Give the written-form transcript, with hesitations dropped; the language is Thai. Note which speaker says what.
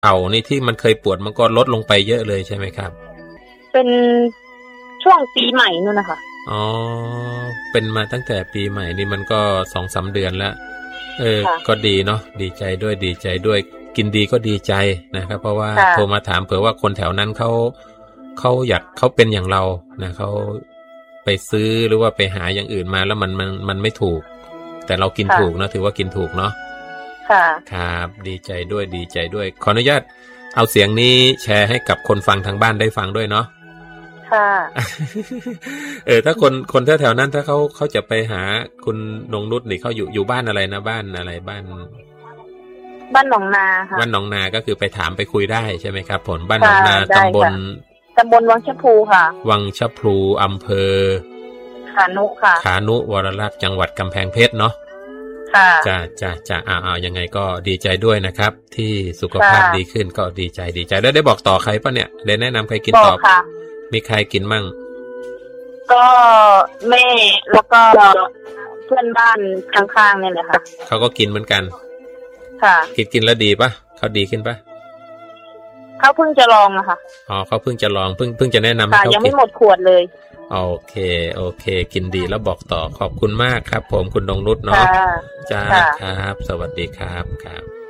Speaker 1: เข่านี่ที่มันเคยปวดมันก็ลดลงไปเยอะเลยใช่ไหมครับ
Speaker 2: เป็นช่วงปีใหม่นู่นนะคะ
Speaker 1: อ๋อเป็นมาตั้งแต่ปีใหม่นี่มันก็2-3 เดือนแล้วก็ดีเนาะดีใจด้วยดีใจด้วยกินดีก็ดีใจนะครับเพราะว่าโทรมาถามเผื่อว่าคนแถวนั้นเขาอยากเขาเป็นอย่างเรานะเขาไปซื้อหรือว่าไปหาอย่างอื่นมาแล้วมันไม่ถูกแต่เรากินถูกเนาะถือว่ากินถูกเนาะ
Speaker 2: ค่ะ
Speaker 1: ครับดีใจด้วยดีใจด้วยขออนุญาตเอาเสียงนี้แชร์ให้กับคนฟังทางบ้านได้ฟังด้วยเนาะ
Speaker 2: ค่ะ
Speaker 1: ถ้าคนแถวๆนั้นถ้าเขาจะไปหาคุณนงนุชนี่เขาอยู่บ้านอะไรนะบ้านอะไรบ้าน
Speaker 2: หนองนาค่ะ
Speaker 1: บ้านหนองนาก็คือไปถามไปคุยได้ใช่ไหมครับผลบ้านหนองนาตำบล
Speaker 2: วังชะพลูค่ะ
Speaker 1: วังชะพลูอำเภอ
Speaker 2: ขานุค่ะ
Speaker 1: ขานุวรลักษณ์จังหวัดกำแพงเพชรเนาะ
Speaker 2: ค่ะ
Speaker 1: จะยังไงก็ดีใจด้วยนะครับที่สุขภาพดีขึ้นก็ดีใจแล้วได้บอกต่อใครป่ะเนี่ยได้แนะนำใครกินต่อมีใครกินมั่ง
Speaker 2: ก็แม่แล้วก็เพื่อนบ้านข้างๆเนี่ยแหละค่ะ
Speaker 1: เขาก็กินเหมือนกัน
Speaker 2: ค่ะ
Speaker 1: กินแล้วดีป่ะเขาดีขึ้นป่ะ
Speaker 2: เขาเพิ่งจะลองอะค่ะ
Speaker 1: อ๋อเขาเพิ่งจะลองเพิ่งจะแนะนำให้เขากิน
Speaker 2: ยังไม่หมดขวดเลย
Speaker 1: โอเคกินดีแล้วบอกต่อขอบคุณมากครับผมคุณนงนุชเนาะจ้าครับสวัสดีครับ